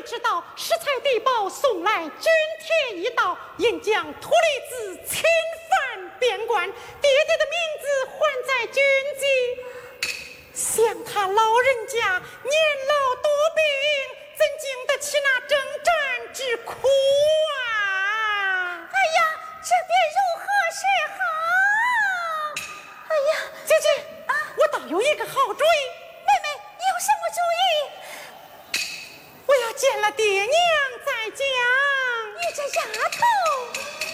知道拾财地宝送来军帖一道，应将秃驴子遣返边关，爹爹的名字还在军机。想他老人家年老多病，怎经得起那征战之苦啊！ 哎呀，这便如何是好？哎呀， 姐姐啊，我倒有一个好主意。 妹妹有什么主意？ 我要见了爹娘再讲。 你这丫头！